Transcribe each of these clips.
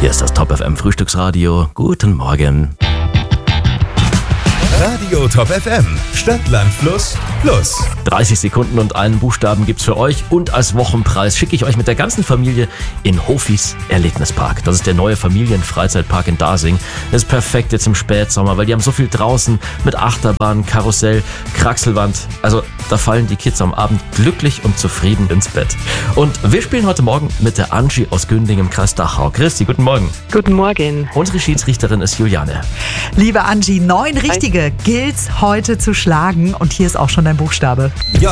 Hier ist das Top FM Frühstücksradio. Guten Morgen. Radio Top FM, Stadt, Land, Fluss, Plus. 30 Sekunden und einen Buchstaben gibt's für euch und als Wochenpreis schicke ich euch mit der ganzen Familie in Hofis Erlebnispark. Das ist der neue Familienfreizeitpark in Dasing. Das ist perfekt jetzt im Spätsommer, weil die haben so viel draußen mit Achterbahn, Karussell, Kraxelwand. Also da fallen die Kids am Abend glücklich und zufrieden ins Bett. Und wir spielen heute Morgen mit der Angie aus Günding im Kreis Dachau. Christi, guten Morgen. Guten Morgen. Unsere Schiedsrichterin ist Juliane. Liebe Angie, 9 richtige gilt's heute zu schlagen und hier ist auch schon dein Buchstabe.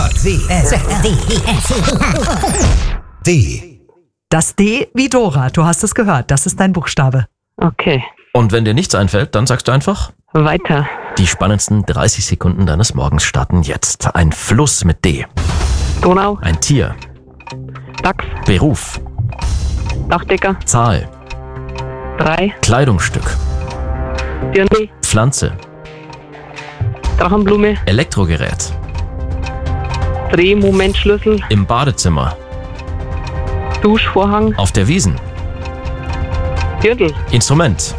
D. Das D wie Dora, du hast es gehört, das ist dein Buchstabe. Okay, Und wenn dir nichts einfällt, dann sagst du einfach, weiter. die spannendsten 30 Sekunden deines Morgens starten jetzt. Ein Fluss mit D. Donau, Ein Tier. Dachs, Beruf. Dachdecker, Zahl. 3, Kleidungsstück. Dirndl, Pflanze. Drachenblume, Elektrogerät. Drehmomentschlüssel, Im Badezimmer. Duschvorhang, Auf der Wiesn. Dirndl. Instrument.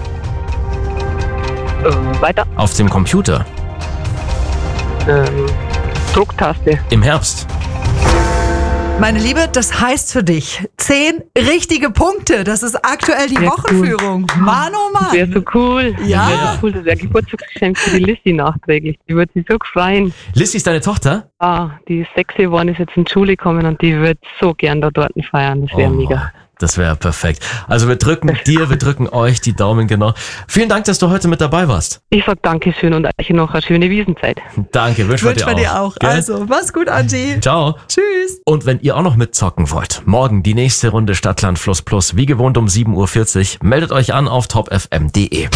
Weiter. Auf dem Computer. Drucktaste. Im Herbst. Meine Liebe, das heißt für dich 10 richtige Punkte. Das ist aktuell die Ja, Wochenführung. Mann, oh Mann. Wäre so cool. Ja. Wäre so cool, das wäre Geburtstagsgeschenk für die Lissy nachträglich. Die wird sich so freuen. Lissy ist deine Tochter? Die ist 6 geworden, ist jetzt in die Schule gekommen und die wird so gern da dort feiern. Das wäre mega. Das wäre perfekt. Also wir drücken dir, wir drücken euch die Daumen, genau. Vielen Dank, dass du heute mit dabei warst. Ich sag Dankeschön und euch noch eine schöne Wiesenzeit. Danke, wünschen wir Wünschen wir dir auch. Gell? Also, mach's gut, Angie. Ciao. Tschüss. Und wenn ihr auch noch mitzocken wollt, morgen die nächste Runde Stadt, Land, Fluss Plus, wie gewohnt um 7.40 Uhr, meldet euch an auf topfm.de.